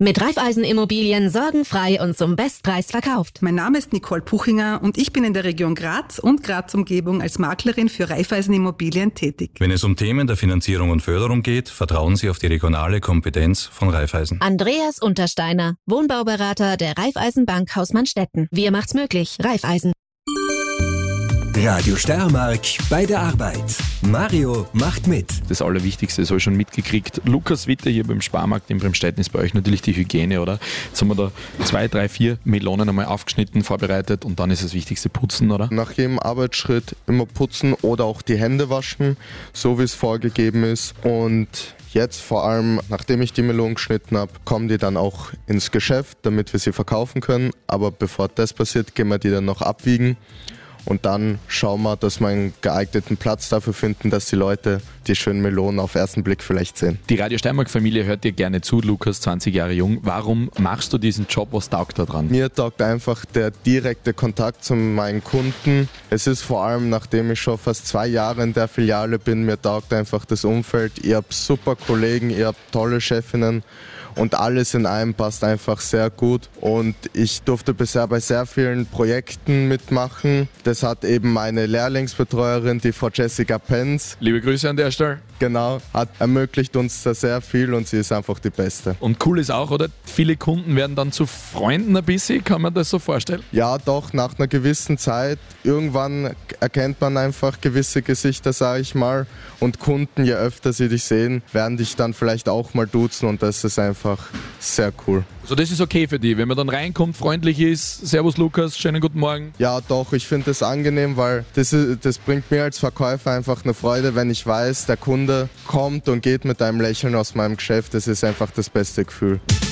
Mit Raiffeisen Immobilien sorgenfrei und zum Bestpreis verkauft. Mein Name ist Nicole Puchinger und ich bin in der Region Graz und Graz-Umgebung als Maklerin für Raiffeisen Immobilien tätig. Wenn es um Themen der Finanzierung und Förderung geht, vertrauen Sie auf die regionale Kompetenz von Raiffeisen. Andreas Untersteiner, Wohnbauberater der Raiffeisen Bank Hausmannstetten. Wir macht's möglich. Raiffeisen. Radio Steiermark bei der Arbeit. Mario macht mit. Das Allerwichtigste, das habe ich schon mitgekriegt. Lukas Witter hier beim Sparmarkt in Bremstetten ist bei euch natürlich die Hygiene, oder? Jetzt haben wir da 2, 3, 4 Melonen einmal aufgeschnitten, vorbereitet und dann ist das Wichtigste Putzen, oder? Nach jedem Arbeitsschritt immer putzen oder auch die Hände waschen, so wie es vorgegeben ist. Und jetzt vor allem, nachdem ich die Melonen geschnitten habe, kommen die dann auch ins Geschäft, damit wir sie verkaufen können. Aber bevor das passiert, gehen wir die dann noch abwiegen. Und dann schauen wir, dass wir einen geeigneten Platz dafür finden, dass die Leute die schönen Melonen auf den ersten Blick vielleicht sehen. Die Radio Steiermark-Familie hört dir gerne zu, Lukas, 20 Jahre jung. Warum machst du diesen Job? Was taugt da dran? Mir taugt einfach der direkte Kontakt zu meinen Kunden. Es ist vor allem, nachdem ich schon fast 2 Jahre in der Filiale bin, mir taugt einfach das Umfeld. Ihr habt super Kollegen, ihr habt tolle Chefinnen. Und alles in einem passt einfach sehr gut. Und ich durfte bisher bei sehr vielen Projekten mitmachen. Das hat eben meine Lehrlingsbetreuerin, die Frau Jessica Penz. Liebe Grüße an der Stelle. Genau, hat ermöglicht uns da sehr viel und sie ist einfach die Beste. Und cool ist auch, oder? Viele Kunden werden dann zu Freunden ein bisschen, kann man das so vorstellen? Ja, doch, nach einer gewissen Zeit. Irgendwann erkennt man einfach gewisse Gesichter, sage ich mal. Und Kunden, je öfter sie dich sehen, werden dich dann vielleicht auch mal duzen und das ist einfach sehr cool. So, das ist okay für dich, wenn man dann reinkommt, freundlich ist, Servus Lukas, schönen guten Morgen. Ja doch, ich finde das angenehm, weil das bringt mir als Verkäufer einfach eine Freude, wenn ich weiß, der Kunde kommt und geht mit einem Lächeln aus meinem Geschäft. Das ist einfach das beste Gefühl.